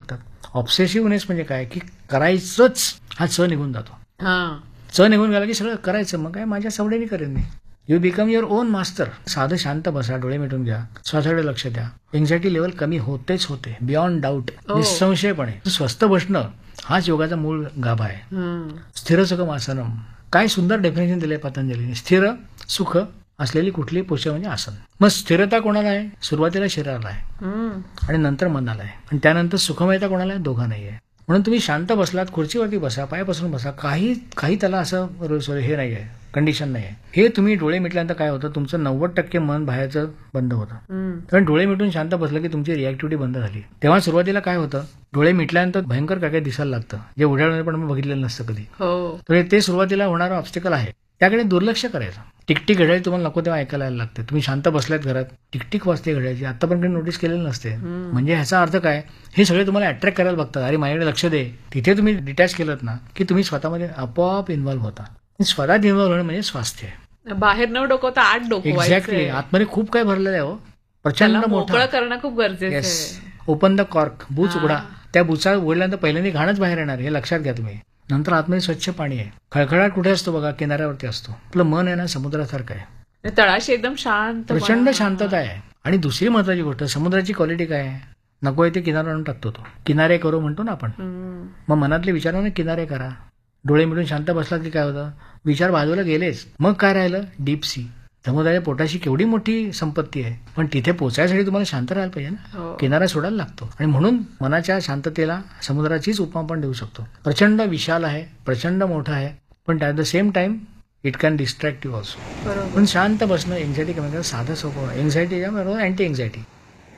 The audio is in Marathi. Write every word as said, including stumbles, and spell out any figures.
लागतात. ऑब्सेसिव्हनेस म्हणजे काय की करायचंच हा च निघून जातो. हा च निघून गेला की सगळं करायचं, मग काय माझ्या सवडीने करेन मी. You become your on master. साधं शांत बसा, डोळे मिटून घ्या, श्वासाकडे लक्ष द्या. एन्झायटी लेवल कमी होतेच होते, बियॉन्ड डाऊट, निसंशयपणे. स्वस्थ बसणं हाच योगाचा मूळ गाभा आहे. स्थिर सुखम आसनम, काय सुंदर डेफिनेशन दिलंय पतंजलीने. स्थिर सुख असलेली कुठलीही पोस्चर म्हणजे आसन. मग स्थिरता कोणाला आहे? सुरुवातीला शरीराला आहे आणि नंतर मनाला आहे, आणि त्यानंतर सुखमयता कोणाला आहे? दोघा नाही आहे. म्हणून तुम्ही शांत बसलात, खुर्चीवरती बसा, पायापासून बसा, काही काही त्याला असं सॉरी हे नाही आहे, कंडिशन नाही आहे. हे तुम्ही डोळे मिटल्यानंतर काय होतं, तुमचं नव्वद टक्के मन बाहेरचं बंद होतं. कारण डोळे मिटून शांत बसलं की तुमची रिॲक्टिव्हिटी बंद झाली. तेव्हा सुरुवातीला काय होतं, डोळे मिटल्यानंतर भयंकर काय काय दिसायला लागतं, जे उड्यामध्ये पण मी बघितलेलं नसतं कधी. तर ते सुरुवातीला होणारं ऑब्स्टिकल आहे, त्याकडे दुर्लक्ष करायचं. टिकटिक घड्याळी तुम्हाला नको तेव्हा ऐकायला यायला लागते. तुम्ही शांत बसल्यात घरात, टिकटिक वाजते घड्याळाची, आतापर्यंत नोटीस केलेलं नसते. म्हणजे ह्याचा अर्थ काय, हे सगळे तुम्हाला अट्रॅक्ट करायला बघतात. अरे माझ्याकडे लक्ष दे. तिथे तुम्ही डिटॅच केलं ना की तुम्ही स्वतःमध्ये आपोआप इन्व्हॉल्व्ह होता. स्वतःत इन्व्हॉल्व्ह होणं म्हणजे स्वास्थ्य आहे. बाहेर न डोकवता आत डोकवायचं. एक्झॅक्टली. आतमध्ये खूप काय भरलेलं आहे हो, प्रचंड मोठं करणं खूप गरजेचं आहे. ओपन द कॉर्क, बुच उघडा. त्या बुचा उघडल्यानंतर पहिल्यांदा घाणच बाहेर येणार, हे लक्षात घ्या तुम्ही. नंतर आतमध्ये स्वच्छ पाणी आहे. खळखळाट कुठे असतो बघा, किनाऱ्यावरती असतो. आपलं मन आहे ना समुद्रासारखं आहे, तळाशी एकदम शांत, प्रचंड शांतता आहे. आणि दुसरी महत्वाची गोष्ट, समुद्राची क्वालिटी काय आहे, नको आहे ते किनारा आणून टाकतो तो. किनारे करू म्हणतो ना आपण, मग मनातले विचारांना किनारे करा. डोळे मिळून शांत बसलात की काय होतं, विचार बाजूला गेलेच. मग काय राहिलं, डीप सी. समुद्राच्या पोटाशी केवढी मोठी संपत्ती आहे, पण तिथे पोचायसाठी तुम्हाला शांत राहायला पाहिजे ना, किनारा सोडायला लागतो. आणि म्हणून मनाच्या शांततेला समुद्राचीच उपमा आपण देऊ शकतो. प्रचंड विशाल आहे, प्रचंड मोठा आहे, पण at the same time it can distract you also. पण शांत बसणं एन्झायटी कमी करणं साधं सोपं. एन्झायटी बरोबर अँटी एन्झायटी.